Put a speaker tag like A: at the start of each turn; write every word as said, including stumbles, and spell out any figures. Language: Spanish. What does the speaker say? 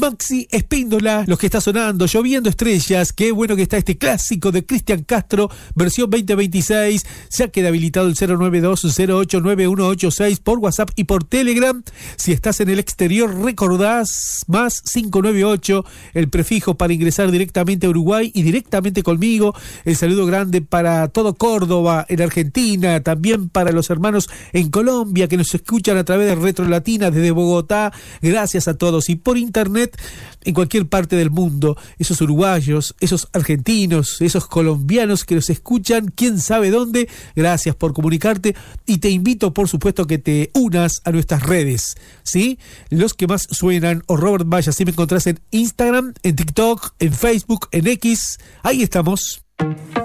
A: Maxi Espíndola, los que está sonando, Lloviendo Estrellas, qué bueno que está este clásico de Cristian Castro, versión veinte veintiséis, ya queda habilitado el cero nueve dos cero ocho nueve uno ocho seis por WhatsApp y por Telegram. Si estás en el exterior, recordás más cinco nueve ocho, el prefijo para ingresar directamente a Uruguay y directamente conmigo. El saludo grande para todo Córdoba, en Argentina, también para los hermanos en Colombia que nos escuchan a través de Retro Latina desde Bogotá. Gracias a todos. Y por internet, en cualquier parte del mundo, esos uruguayos, esos argentinos, esos colombianos que nos escuchan, quién sabe dónde, gracias por comunicarte y te invito, por supuesto, que te unas a nuestras redes, ¿sí? Los que más suenan, o Robert Vaya, si me encontrás en Instagram, en TikTok, en Facebook, en X, ahí estamos.